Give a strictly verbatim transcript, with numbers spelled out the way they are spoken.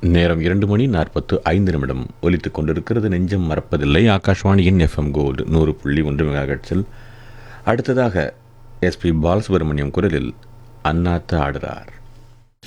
நேரம் இரண்டு மணி நாற்பத்து ஐந்து நிமிடம் ஒலித்துக் கொண்டிருக்கிறது. நெஞ்சம் மறப்பதில்லை. ஆகாஷ்வாணியின் எஃப்எம் கோல்டு நூறு புள்ளி ஒன்று மெகாஹெர்ட்ஸில் அடுத்ததாக எஸ்பி பாலசுப்ரமணியம் குரலில் அண்ணாத்த ஆடுறார்.